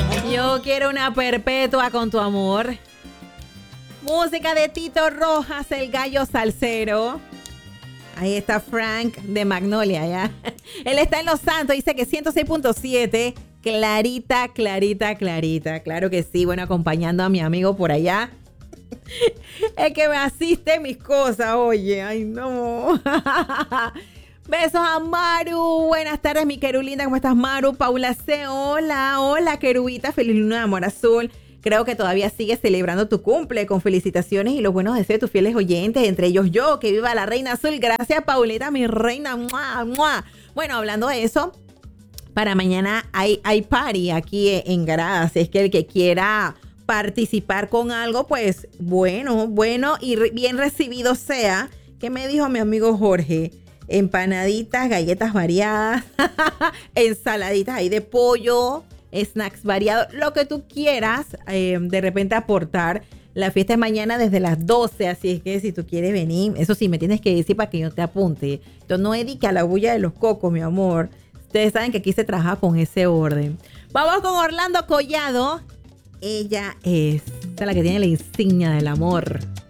Yo quiero una perpetua con tu amor. Música de Tito Rojas, el gallo salsero. Ahí está Frank de Magnolia, ¿ya? Él está en Los Santos, dice que 106.7. Clarita, clarita, clarita. Claro que sí, bueno, acompañando a mi amigo por allá. Es que me asiste mis cosas, oye. Ay, no. Besos a Maru. Buenas tardes, mi querulinda. ¿Cómo estás, Maru? Paula C. Hola, hola, querubita. Feliz luna de amor azul. Creo que todavía sigues celebrando tu cumple con felicitaciones y los buenos deseos de tus fieles oyentes, entre ellos yo, que viva la reina azul. Gracias, Paulita, mi reina. ¡Mua, mua! Bueno, hablando de eso, para mañana hay party aquí en Garadas. Es que el que quiera participar con algo, pues bueno y bien recibido sea. ¿Qué me dijo mi amigo Jorge? Empanaditas, galletas variadas, ensaladitas ahí de pollo, snacks variados, lo que tú quieras de repente aportar. La fiesta es mañana desde las 12, así es que si tú quieres venir, eso sí, me tienes que decir para que yo te apunte. Entonces no dedique a la bulla de los cocos, mi amor. Ustedes saben que aquí se trabaja con ese orden. Vamos con Orlando Collado. Ella es la que tiene la insignia del amor.